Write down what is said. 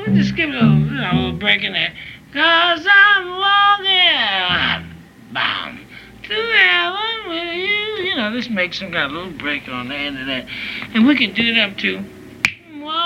we'll just give it a little break in there. Cause I'm walking, bound to heaven with you. You know, this makes some kind of little break on the end of that. And we can do it up to